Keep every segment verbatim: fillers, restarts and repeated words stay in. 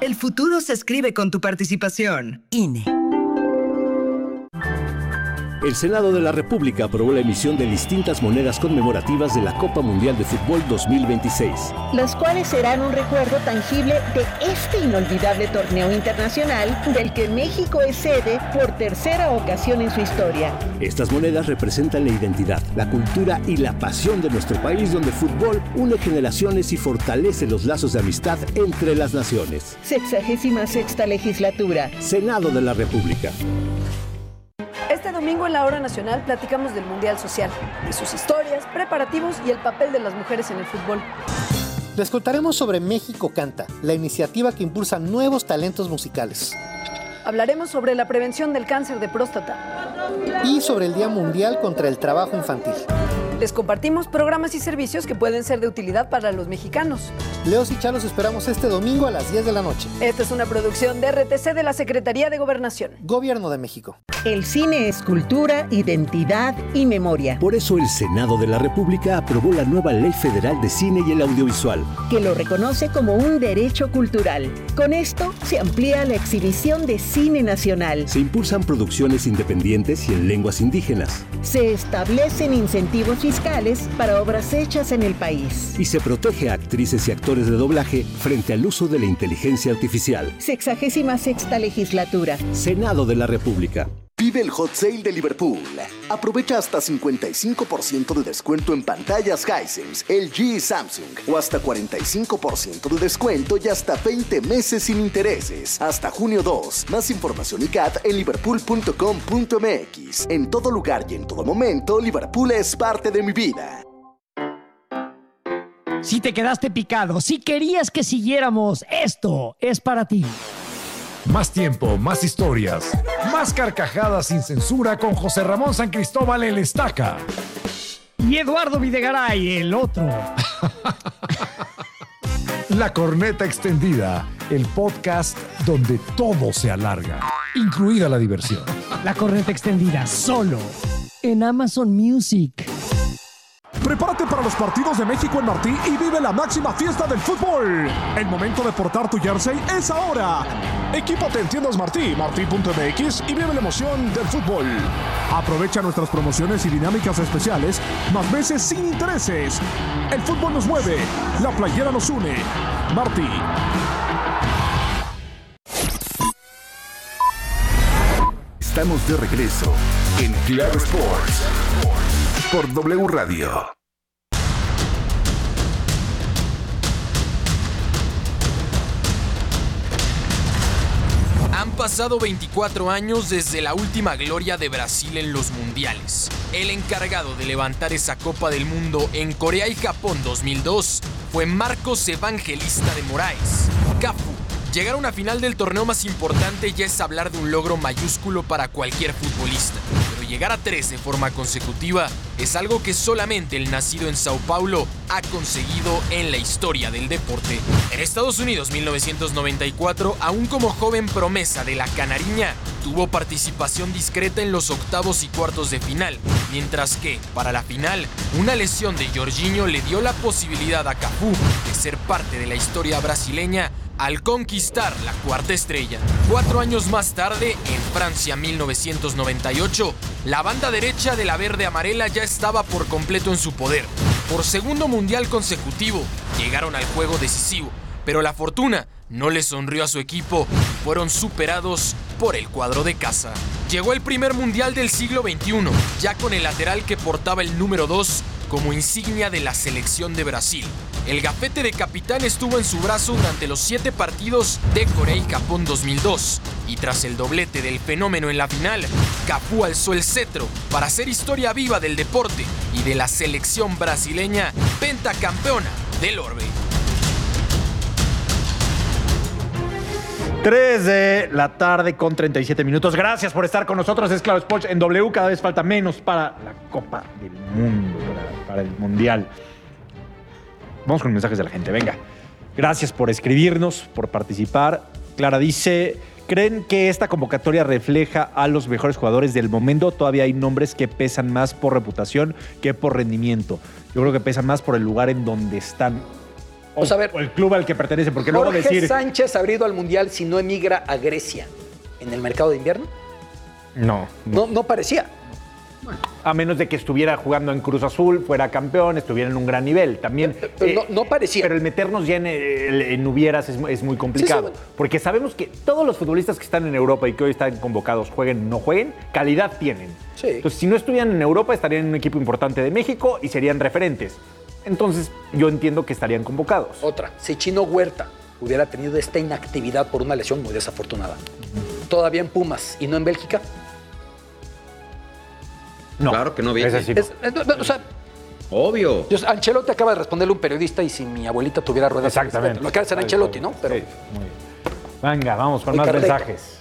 El futuro se escribe con tu participación. I N E. El Senado de la República aprobó la emisión de distintas monedas conmemorativas de la Copa Mundial de Fútbol dos mil veintiséis. Las cuales serán un recuerdo tangible de este inolvidable torneo internacional del que México es sede por tercera ocasión en su historia. Estas monedas representan la identidad, la cultura y la pasión de nuestro país, donde el fútbol une generaciones y fortalece los lazos de amistad entre las naciones. Sexagésima sexta legislatura. Senado de la República. Este domingo en la Hora Nacional platicamos del Mundial Social, de sus historias, preparativos y el papel de las mujeres en el fútbol. Les contaremos sobre México Canta, la iniciativa que impulsa nuevos talentos musicales. Hablaremos sobre la prevención del cáncer de próstata. Y sobre el Día Mundial contra el Trabajo Infantil. Les compartimos programas y servicios que pueden ser de utilidad para los mexicanos. Leos y Chalos esperamos este domingo a las diez de la noche. Esta es una producción de R T C de la Secretaría de Gobernación. Gobierno de México. El cine es cultura, identidad y memoria. Por eso el Senado de la República aprobó la nueva Ley Federal de Cine y el Audiovisual, que lo reconoce como un derecho cultural. Con esto se amplía la exhibición de cine nacional. Se impulsan producciones independientes y en lenguas indígenas. Se establecen incentivos fiscales para obras hechas en el país. Y se protege a actrices y actores de doblaje frente al uso de la inteligencia artificial. Sexagésima sexta legislatura. Senado de la República. Vive el Hot Sale de Liverpool. Aprovecha hasta cincuenta y cinco por ciento de descuento en pantallas Hisense, L G y Samsung. O hasta cuarenta y cinco por ciento de descuento y hasta veinte meses sin intereses. Hasta junio dos. Más información y C A T en liverpool punto com punto m x. En todo lugar y en todo momento, Liverpool es parte de mi vida. Si te quedaste picado, si querías que siguiéramos, esto es para ti. Más tiempo, más historias, más carcajadas sin censura con José Ramón San Cristóbal el Estaca. Y Eduardo Videgaray, el otro. La Corneta Extendida, el podcast donde todo se alarga, incluida la diversión. La Corneta Extendida, solo en Amazon Music. Prepárate para los partidos de México en Martí y vive la máxima fiesta del fútbol. El momento de portar tu jersey es ahora. Equípate en tiendas Martí, martí punto m x y vive la emoción del fútbol. Aprovecha nuestras promociones y dinámicas especiales, más meses sin intereses. El fútbol nos mueve, la playera nos une. Martí. Estamos de regreso en Claro Sports por W Radio. Han pasado veinticuatro años desde la última gloria de Brasil en los mundiales. El encargado de levantar esa Copa del Mundo en Corea y Japón dos mil dos fue Marcos Evangelista de Moraes, Cafu. Llegar a una final del torneo más importante ya es hablar de un logro mayúsculo para cualquier futbolista. Pero llegar a tres de forma consecutiva es algo que solamente el nacido en Sao Paulo ha conseguido en la historia del deporte. En Estados Unidos mil novecientos noventa y cuatro, aún como joven promesa de la Canariña, tuvo participación discreta en los octavos y cuartos de final, mientras que, para la final, una lesión de Jorginho le dio la posibilidad a Cafu de ser parte de la historia brasileña al conquistar la cuarta estrella. Cuatro años más tarde, en Francia mil novecientos noventa y ocho, la banda derecha de la verde amarela ya estaba por completo en su poder. Por segundo mundial consecutivo, llegaron al juego decisivo, pero la fortuna no le sonrió a su equipo y fueron superados por el cuadro de casa. Llegó el primer mundial del siglo veintiuno, ya con el lateral que portaba el número dos como insignia de la selección de Brasil. El gafete de capitán estuvo en su brazo durante los siete partidos de Corea y Japón dos mil dos. Y tras el doblete del fenómeno en la final, Cafu alzó el cetro para hacer historia viva del deporte y de la selección brasileña pentacampeona del orbe. tres de la tarde con treinta y siete minutos. Gracias por estar con nosotros. Es Claro Sports en W. Cada vez falta menos para la Copa del Mundo, para, para el Mundial. Vamos con mensajes de la gente. Venga. Gracias por escribirnos, por participar. Clara dice: ¿creen que esta convocatoria refleja a los mejores jugadores del momento? Todavía hay nombres que pesan más por reputación que por rendimiento. Yo creo que pesan más por el lugar en donde están O, pues a ver, o el club al que pertenece, porque Jorge luego decir... Sánchez habría ido al Mundial si no emigra a Grecia en el mercado de invierno. No. No, no parecía. Bueno, a menos de que estuviera jugando en Cruz Azul, fuera campeón, estuviera en un gran nivel. También. Pero, pero eh, no, no parecía. Pero el meternos ya en, en, en hubieras es, es muy complicado. Sí, sí, bueno. Porque sabemos que todos los futbolistas que están en Europa y que hoy están convocados, jueguen o no jueguen, calidad tienen. Sí. Entonces, si no estuvieran en Europa, estarían en un equipo importante de México y serían referentes. Entonces, yo entiendo que estarían convocados. Otra, si Chino Huerta hubiera tenido esta inactividad por una lesión muy desafortunada, uh-huh. ¿todavía en Pumas y no en Bélgica? No, claro que no viene. Sí no. Es, es, o sea, obvio. Yo, Ancelotti acaba de responderle a un periodista y si mi abuelita tuviera ruedas. Exactamente. Lo que hace Ancelotti, ¿no? Pero, sí, muy bien. Venga, vamos con más carreta. mensajes.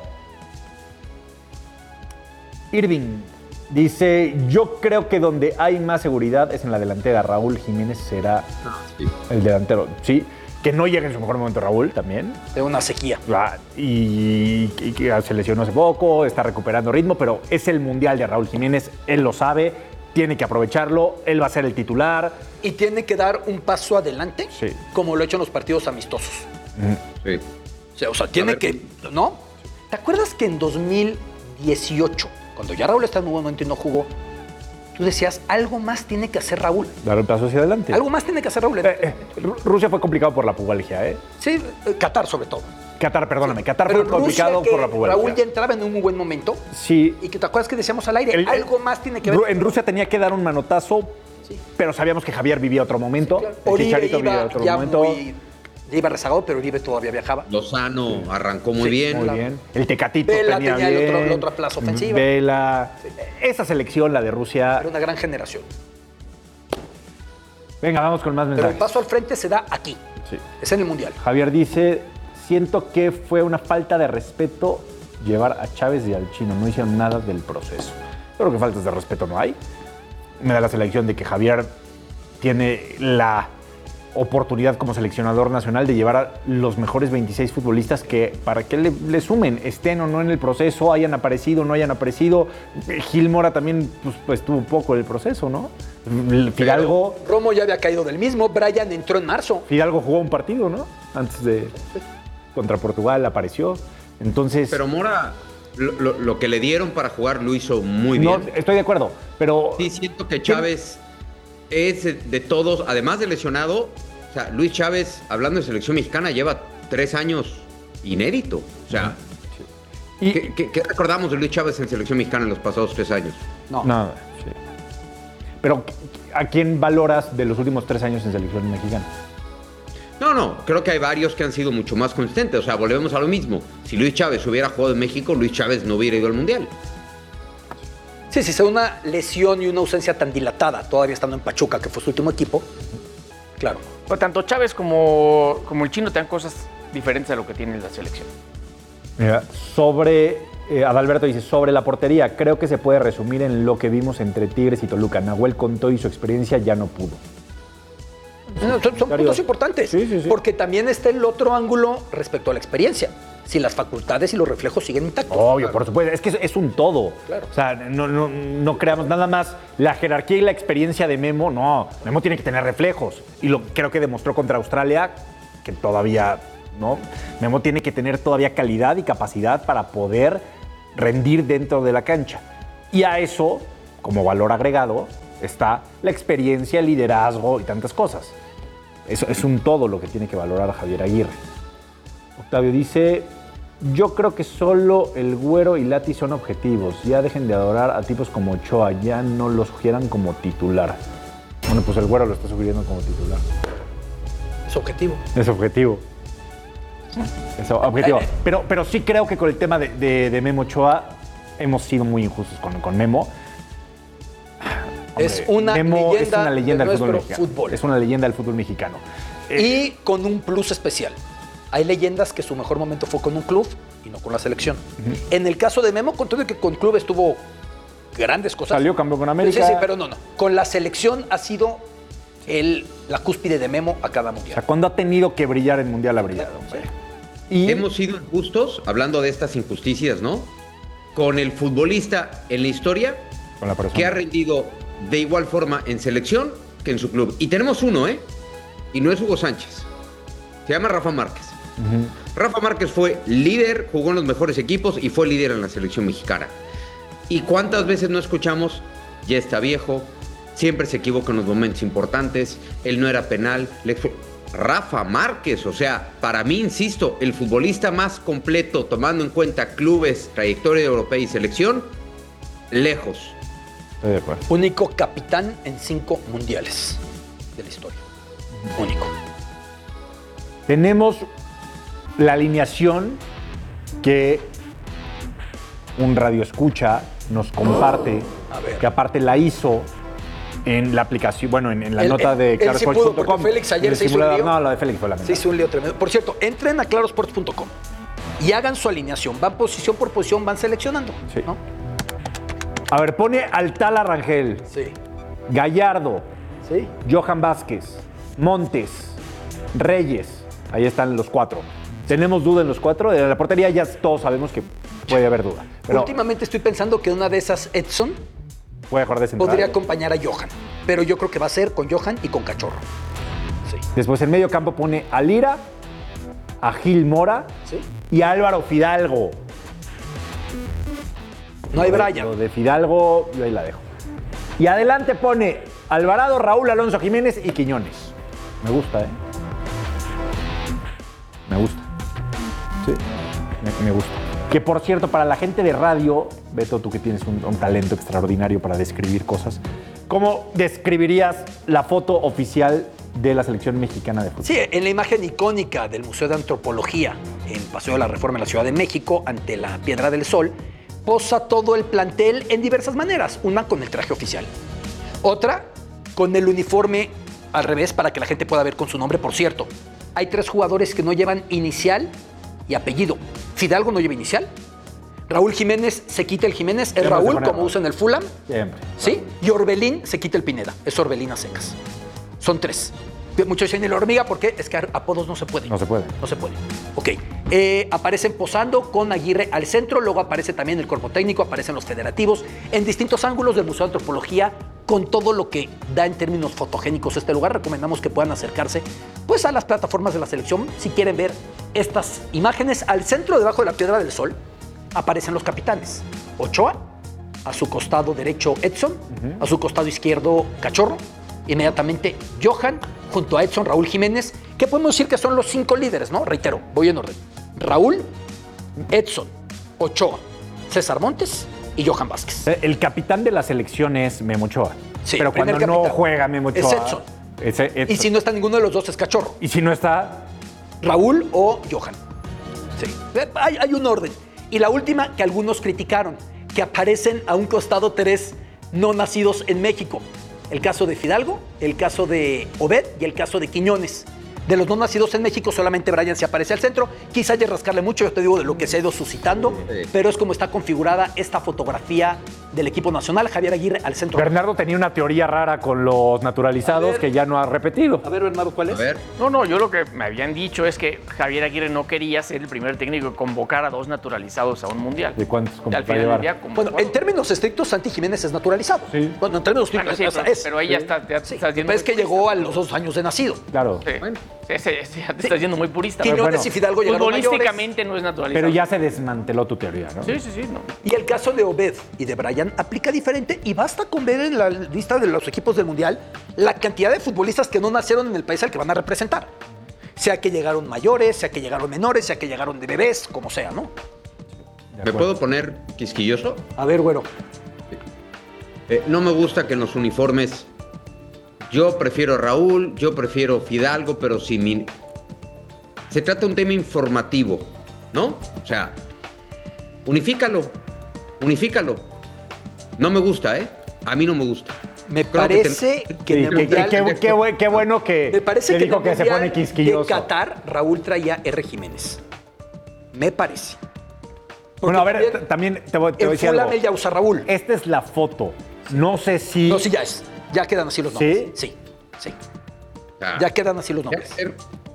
Irving dice, yo creo que donde hay más seguridad es en la delantera. Raúl Jiménez será ah, sí. el delantero. Sí, que no llegue en su mejor momento Raúl también. De una sequía. Y, y que se lesionó hace poco, está recuperando ritmo, pero es el Mundial de Raúl Jiménez, él lo sabe, tiene que aprovecharlo, él va a ser el titular. Y tiene que dar un paso adelante, sí. como lo ha hecho en los partidos amistosos. Mm. Sí. O sea, o sea tiene que, ¿no? ¿Te acuerdas que en dos mil dieciocho, cuando ya Raúl está en un momento y no jugó, tú decías, algo más tiene que hacer Raúl? Dar un paso hacia adelante. Algo más tiene que hacer Raúl. Eh, eh, Rusia fue complicado por la pubalgia, ¿eh? Sí, Qatar sobre todo. Qatar, perdóname. Sí. Qatar Pero fue complicado por la pubalgia. Raúl ya entraba en un muy buen momento. Sí. Y que te acuerdas que decíamos al aire, el, algo más tiene que ver. En Rusia tenía que dar un manotazo, sí. pero sabíamos que Javier vivía otro momento. Sí, claro. Oribe Chicharito iba vivía otro ya momento. Muy... Ya iba rezagado, pero Oribe todavía viajaba. Lozano sí. arrancó muy sí, bien. Muy claro. bien. El Tecatito Vela tenía, tenía bien. El otro, la otra plaza ofensiva. Vela. Sí. Esa selección, la de Rusia. Era una gran generación. Venga, vamos con más mensajes. Pero el paso al frente se da aquí. Sí. Es en el Mundial. Javier dice, siento que fue una falta de respeto llevar a Chávez y al Chino. No hicieron nada del proceso. Yo creo que faltas de respeto no hay. Me da la selección de que Javier tiene la oportunidad como seleccionador nacional de llevar a los mejores veintiséis futbolistas que para que le, le sumen, estén o no en el proceso, hayan aparecido o no hayan aparecido. Gil Mora también pues, pues tuvo poco el proceso, ¿no? Fidalgo... Pero Romo ya había caído del mismo, Brian entró en marzo. Fidalgo jugó un partido, ¿no? Antes de... Contra Portugal apareció. Entonces... Pero Mora, lo, lo, lo que le dieron para jugar lo hizo muy bien. No, estoy de acuerdo, pero... Sí, siento que Chávez... es de todos, además de lesionado, o sea, Luis Chávez, hablando de selección mexicana, lleva tres años inédito. O sea, sí. ¿qué, qué, ¿qué recordamos de Luis Chávez en selección mexicana en los pasados tres años? No. Nada, sí. Pero, ¿a quién valoras de los últimos tres años en selección mexicana? No, no, creo que hay varios que han sido mucho más consistentes. O sea, volvemos a lo mismo. Si Luis Chávez hubiera jugado en México, Luis Chávez no hubiera ido al Mundial. Sí, sí, sea una lesión y una ausencia tan dilatada, todavía estando en Pachuca, que fue su último equipo, claro. Pero tanto Chávez como, como el Chino tienen cosas diferentes a lo que tiene la selección. Mira, sobre, eh, Adalberto dice, sobre la portería, creo que se puede resumir en lo que vimos entre Tigres y Toluca. Nahuel contó y su experiencia ya no pudo. No, son son puntos importantes, sí, sí, sí. Porque también está el otro ángulo respecto a la experiencia. Si las facultades y los reflejos siguen intactos. Obvio, claro. Por supuesto. Es que es, es un todo. Claro. O sea, no, no, no creamos nada más la jerarquía y la experiencia de Memo. No, Memo tiene que tener reflejos. Y lo creo que demostró contra Australia que todavía, ¿no? Memo tiene que tener todavía calidad y capacidad para poder rendir dentro de la cancha. Y a eso, como valor agregado, está la experiencia, el liderazgo y tantas cosas. Eso es un todo lo que tiene que valorar Javier Aguirre. Octavio dice... Yo creo que solo el Güero y Lati son objetivos. Ya dejen de adorar a tipos como Ochoa. Ya no los sugieran como titular. Bueno, pues el Güero lo está sugiriendo como titular. Es objetivo. Es objetivo. Es objetivo. Pero, pero sí creo que con el tema de, de, de Memo Ochoa hemos sido muy injustos con, con Memo. Hombre, es una Memo leyenda, es una leyenda de del fútbol nuestro mexicano. fútbol. Es una leyenda del fútbol mexicano. Y con un plus especial. Hay leyendas que su mejor momento fue con un club y no con la selección. Uh-huh. En el caso de Memo, con todo que con club estuvo grandes cosas. Salió campeón con América. Sí, sí, pero no, no. Con la selección ha sido el, la cúspide de Memo a cada mundial. O sea, cuando ha tenido que brillar en mundial ha brillado. Sí. Y hemos sido injustos, hablando de estas injusticias, ¿no? Con el futbolista en la historia con la que ha rendido de igual forma en selección que en su club. Y tenemos uno, ¿eh? y no es Hugo Sánchez. Se llama Rafa Márquez. Uh-huh. Rafa Márquez fue líder, jugó en los mejores equipos y fue líder en la selección mexicana. ¿Y cuántas veces no escuchamos? Ya está viejo, siempre se equivoca en los momentos importantes, él no era penal. Rafa Márquez, o sea, para mí, insisto, el futbolista más completo, tomando en cuenta clubes, trayectoria europea y selección, lejos. Único capitán en cinco mundiales de la historia. Único. Tenemos la alineación que un radioescucha nos comparte, oh, que aparte la hizo en la aplicación, bueno, en, en la el, nota de clarosports punto com. Sí, Félix ayer se hizo un lío. No, la de Félix fue la misma. Se hizo un lío tremendo. Por cierto, entren a clarosports punto com y hagan su alineación. Van posición por posición, van seleccionando. Sí. ¿No? A ver, pone al Tala Rangel. Sí. Gallardo. Sí. Johan Vázquez. Montes. Reyes. Ahí están los cuatro. ¿Tenemos duda en los cuatro? De la portería ya todos sabemos que puede haber duda. Pero últimamente estoy pensando que una de esas, Edson, puede jugar de central. Podría acompañar a Johan. Pero yo creo que va a ser con Johan y con Cachorro. Sí. Después en medio campo pone a Lira, a Gil Mora, ¿sí?, y a Álvaro Fidalgo. No hay Brian. Lo de Fidalgo, yo ahí la dejo. Y adelante pone Alvarado, Raúl, Alonso Jiménez y Quiñones. Me gusta, ¿eh? Me gusta. Sí, me, me gusta. Que por cierto, para la gente de radio, Beto, tú que tienes un, un talento extraordinario para describir cosas, ¿cómo describirías la foto oficial de la selección mexicana de fútbol? Sí, en la imagen icónica del Museo de Antropología en Paseo de la Reforma en la Ciudad de México, ante la Piedra del Sol, posa todo el plantel en diversas maneras. Una con el traje oficial, otra con el uniforme al revés para que la gente pueda ver con su nombre. Por cierto, hay tres jugadores que no llevan inicial y apellido. Fidalgo no lleva inicial. Raúl Jiménez se quita el Jiménez, es Raúl como usa en el Fulham. Siempre. ¿Sí? Y Orbelín se quita el Pineda, es Orbelín a secas. Son tres. Muchos dicen la hormiga porque es que apodos no se pueden. No se puede. No se puede. Ok. Eh, aparecen posando con Aguirre al centro, luego aparece también el cuerpo técnico, aparecen los federativos en distintos ángulos del Museo de Antropología con todo lo que da en términos fotogénicos este lugar. Recomendamos que puedan acercarse pues a las plataformas de la selección si quieren ver estas imágenes. Al centro, debajo de la Piedra del Sol, aparecen los capitanes. Ochoa, a su costado derecho Edson, uh-huh, a su costado izquierdo Cachorro, inmediatamente Johan, junto a Edson, Raúl Jiménez, que podemos decir que son los cinco líderes, ¿no? Reitero, voy en orden. Raúl, Edson, Ochoa, César Montes y Johan Vázquez. El capitán de la selección es Memo Ochoa. Sí, pero cuando capitán no juega Memo Ochoa es Edson. Es Edson. Y si no está ninguno de los dos es Cachorro. Y si no está Raúl o Johan. Sí. Hay, hay un orden. Y la última que algunos criticaron, que aparecen a un costado tres no nacidos en México. El caso de Fidalgo, el caso de Obed y el caso de Quiñones. De los no nacidos en México, solamente Brian se aparece al centro. Quizá haya rascarle mucho, yo te digo, de lo que se ha ido suscitando, sí, pero es como está configurada esta fotografía del equipo nacional. Javier Aguirre al centro. Bernardo tenía una teoría rara con los naturalizados ver, que ya no ha repetido. A ver, Bernardo, ¿cuál es? A ver. No, no, yo lo que me habían dicho es que Javier Aguirre no quería ser el primer técnico que convocara a dos naturalizados a un mundial. ¿De cuántos al final del día, Bueno, en términos estrictos, Santi Jiménez es naturalizado. Sí. Bueno, en términos bueno, estrictos sí, pero, es. Pero ahí ya sí. está, ya sí. está haciendo. Es que llegó a los dos años de nacido. Claro. Sí. Bueno. Sí, sí, sí, ya te estás yendo muy purista. Quiñones bueno, y Fidalgo llegaron futbolísticamente mayores. no es naturalizado. Pero ya se desmanteló tu teoría, ¿no? Sí, sí, sí. No. Y el caso de Obed y de Brian aplica diferente y basta con ver en la lista de los equipos del Mundial la cantidad de futbolistas que no nacieron en el país al que van a representar. Sea que llegaron mayores, sea que llegaron menores, sea que llegaron de bebés, como sea, ¿no? ¿Me puedo poner quisquilloso? A ver, güero. Eh, no me gusta que en los uniformes... Yo prefiero Raúl, yo prefiero Fidalgo, pero sin mi... Se trata de un tema informativo, ¿no? O sea, unifícalo, unifícalo. No me gusta, ¿eh? A mí no me gusta. Me Creo parece que, te... que en el sí, Mundial... Qué, qué, qué, qué bueno que, me parece que que dijo que se pone quisquilloso. De Qatar, Raúl traía R. Jiménez. Me parece. Porque bueno, a ver, también te voy, te voy a decir algo. Él ya usa Raúl. Esta es la foto. No sé si... No, sí ya es. Ya quedan así los nombres. ¿Sí? Sí, sí. Ah, ya quedan así los nombres. Ser,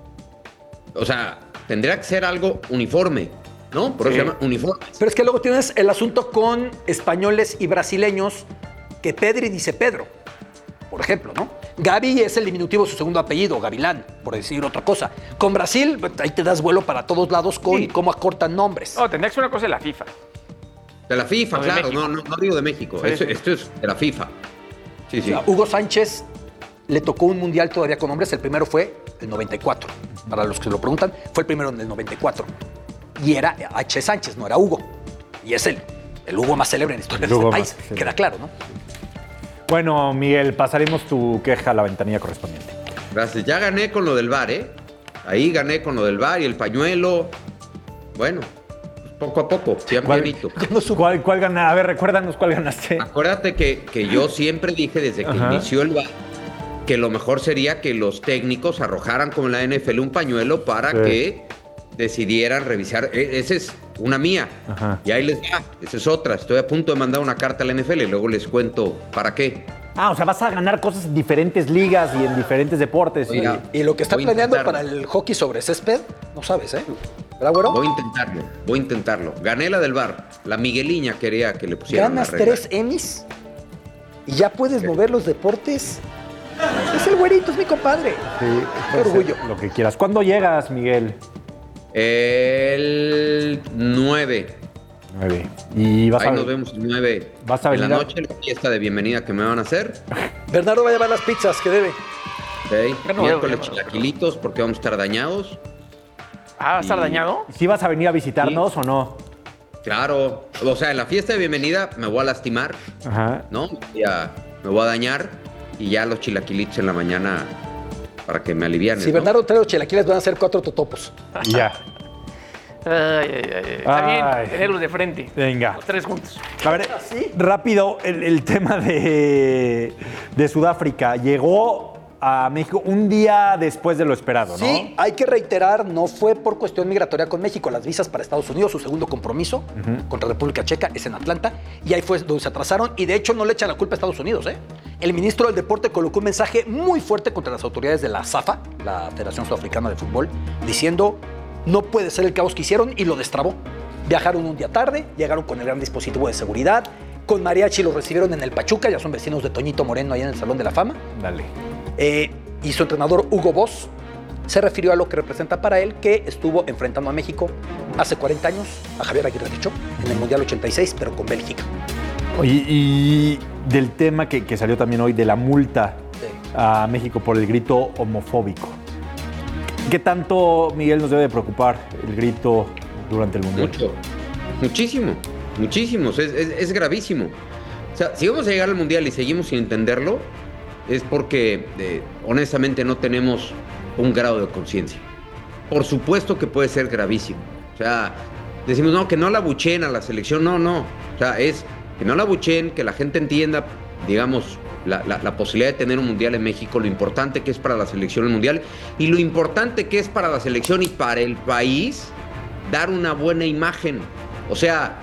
o sea, tendría que ser algo uniforme, ¿no? Por eso sí. se llama uniforme. Pero es que luego tienes el asunto con españoles y brasileños que Pedri dice Pedro, por ejemplo, ¿no? Gavi es el diminutivo de su segundo apellido, Gavilán, por decir otra cosa. Con Brasil, ahí te das vuelo para todos lados con sí. cómo acortan nombres. No, tendría que ser una cosa de la FIFA. De la FIFA, no claro, no, no, no digo de México, sí, esto, sí. esto es de la FIFA. Sí, sí. O sea, Hugo Sánchez le tocó un mundial todavía con hombres, el primero fue el noventa y cuatro. Para los que se lo preguntan, fue el primero en el noventa y cuatro. Y era H. Sánchez, no era Hugo. Y es el, el Hugo más célebre en la historia el de este país, más, sí. Queda claro, ¿no? Bueno, Miguel, pasaremos tu queja a la ventanilla correspondiente. Gracias. Ya gané con lo del V A R, ¿eh? Ahí gané con lo del V A R y el pañuelo. Bueno, poco a poco, siempre evito. ¿Cuál, cuál ganaste? A ver, recuérdanos cuál ganaste. Acuérdate que, que yo siempre dije desde que Ajá. inició el V A R que lo mejor sería que los técnicos arrojaran como en la N F L un pañuelo para sí. que decidieran revisar. Esa es una mía. Ajá. Y ahí les va. Esa es otra. Estoy a punto de mandar una carta a la N F L y luego les cuento para qué. Ah, o sea, vas a ganar cosas en diferentes ligas y en diferentes deportes. Oiga, y, y lo que está planeando para el hockey sobre césped, no sabes, ¿eh? ¿Verdad, güero? Voy a intentarlo, voy a intentarlo. Gané la del V A R. La Migueliña quería que le pusieran ¿Ganas tres Emmys? ¿Y ya puedes ¿Qué? mover los deportes? Es el güerito, es mi compadre. Sí, qué orgullo. Lo que quieras. ¿Cuándo llegas, Miguel? El nueve. nueve. Y vas Ahí a... nos vemos el nueve. ¿Vas a venir en la noche, la fiesta de bienvenida que me van a hacer. Bernardo va a llevar las pizzas que debe. Okay. Bueno, miércoles chilaquilitos porque vamos a estar dañados. Ah, ¿va a estar y... dañado? ¿Sí vas a venir a visitarnos sí. o no? Claro. O sea, en la fiesta de bienvenida me voy a lastimar. Ajá. ¿No? Ya me voy a dañar y ya los chilaquilitos en la mañana para que me alivianen. Si ¿no? Bernardo trae los chilaquiles van a ser cuatro totopos. Ya. Ay, ay, ay. Está ay. bien tenerlos de frente. Venga. Los tres juntos. A ver, ¿sí? rápido, el, el tema de, de Sudáfrica. Llegó a México un día después de lo esperado, ¿no? Sí, hay que reiterar, no fue por cuestión migratoria con México. Las visas para Estados Unidos, su segundo compromiso uh-huh. contra República Checa es en Atlanta. Y ahí fue donde se atrasaron. Y de hecho no le echan la culpa a Estados Unidos, ¿eh? El ministro del Deporte colocó un mensaje muy fuerte contra las autoridades de la SAFA, la Federación Sudafricana de Fútbol, diciendo... No puede ser el caos que hicieron y lo destrabó. Viajaron un día tarde, llegaron con el gran dispositivo de seguridad, con mariachi los recibieron en el Pachuca, ya son vecinos de Toñito Moreno allá en el Salón de la Fama. Dale. Eh, y su entrenador Hugo Boss se refirió a lo que representa para él, que estuvo enfrentando a México hace cuarenta años, a Javier Aguirre, de hecho, en el Mundial ochenta y seis, pero con Bélgica. Oye, y del tema que, que salió también hoy de la multa sí. a México por el grito homofóbico. ¿Qué tanto, Miguel, nos debe de preocupar el grito durante el Mundial? Mucho, muchísimo, muchísimo, es, es, es gravísimo. O sea, si vamos a llegar al Mundial y seguimos sin entenderlo, es porque eh, honestamente no tenemos un grado de conciencia. Por supuesto que puede ser gravísimo. O sea, decimos, no, que no la abucheen a la selección, no, no. O sea, es que no la abucheen, que la gente entienda, digamos... La, la, la posibilidad de tener un mundial en México, lo importante que es para la selección el mundial y lo importante que es para la selección y para el país dar una buena imagen. O sea,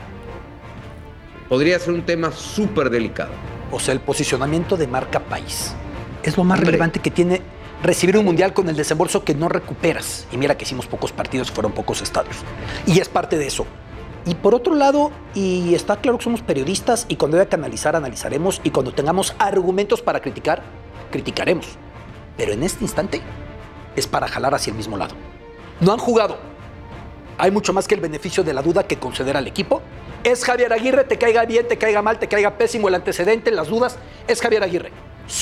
podría ser un tema súper delicado. O sea, el posicionamiento de marca país es lo más Hombre. relevante que tiene recibir un mundial con el desembolso que no recuperas. Y mira que hicimos pocos partidos, fueron pocos estadios. Y es parte de eso. Y por otro lado, y está claro que somos periodistas y cuando haya que analizar, analizaremos y cuando tengamos argumentos para criticar, criticaremos. Pero en este instante es para jalar hacia el mismo lado. No han jugado. Hay mucho más que el beneficio de la duda que conceder al equipo. Es Javier Aguirre, te caiga bien, te caiga mal, te caiga pésimo el antecedente, las dudas. Es Javier Aguirre.